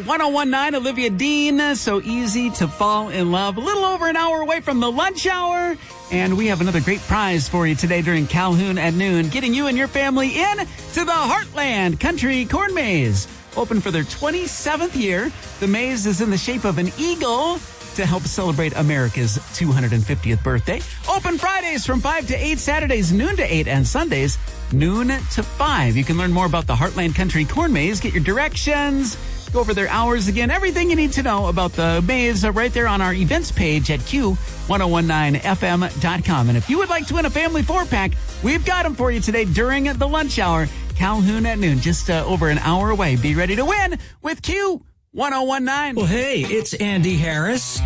Q1019, Olivia Dean. So easy to fall in love. A little over an hour away from the lunch hour. And we have another great prize for you today during Calhoun at noon, getting you and your family in to the Heartland Country Corn Maze. Open for their 27th year. The maze is in the shape of an eagle to help celebrate America's 250th birthday. Open Fridays from 5 to 8, Saturdays noon to 8, and Sundays noon to 5. You can learn more about the Heartland Country Corn Maze, get your directions, go over their hours again, everything you need to know about the maze right there on our events page at Q1019FM.com. And if you would like to win a family 4-pack, we've got them for you today during the lunch hour. Calhoun at noon, just over an hour away. Be ready to win with Q1019. Well, hey, it's Andy Harris.